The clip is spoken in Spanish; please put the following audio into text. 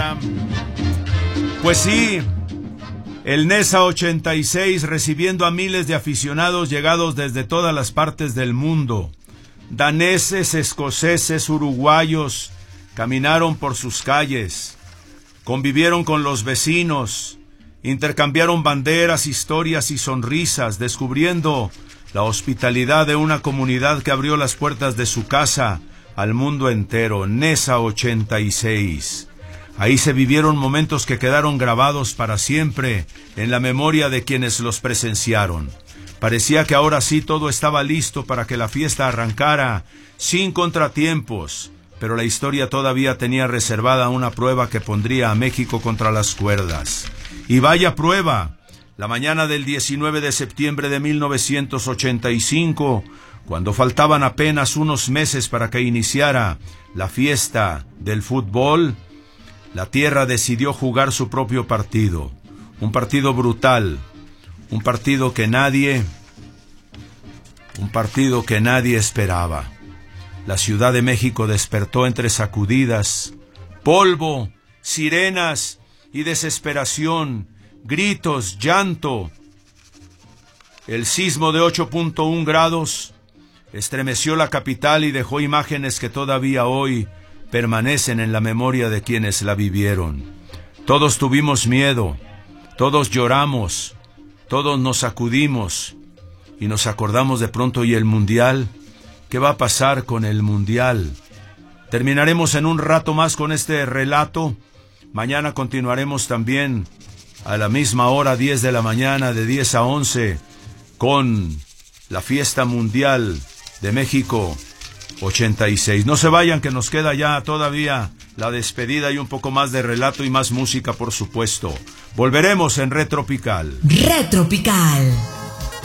Guevara. Pues sí, el Nesa 86 recibiendo a miles de aficionados llegados desde todas las partes del mundo. Daneses, escoceses, uruguayos, caminaron por sus calles, convivieron con los vecinos, intercambiaron banderas, historias y sonrisas, descubriendo la hospitalidad de una comunidad que abrió las puertas de su casa al mundo entero. Nesa 86. Ahí se vivieron momentos que quedaron grabados para siempre en la memoria de quienes los presenciaron. Parecía que ahora sí todo estaba listo para que la fiesta arrancara sin contratiempos, pero la historia todavía tenía reservada una prueba que pondría a México contra las cuerdas. Y vaya prueba, la mañana del 19 de septiembre de 1985, cuando faltaban apenas unos meses para que iniciara la fiesta del fútbol, la tierra decidió jugar su propio partido. Un partido brutal, un partido que nadie esperaba. La Ciudad de México despertó entre sacudidas, polvo, sirenas y desesperación, gritos, llanto. El sismo de 8.1 grados estremeció la capital y dejó imágenes que todavía hoy permanecen en la memoria de quienes la vivieron. Todos tuvimos miedo, todos lloramos, todos nos sacudimos y nos acordamos de pronto. ¿Y el Mundial? ¿Qué va a pasar con el Mundial? Terminaremos en un rato más con este relato. Mañana continuaremos también a la misma hora, 10 de la mañana, de 10 a 11, con la fiesta mundial de México 86. No se vayan, que nos queda ya todavía la despedida y un poco más de relato y más música, por supuesto. Volveremos en Retropical. Retropical.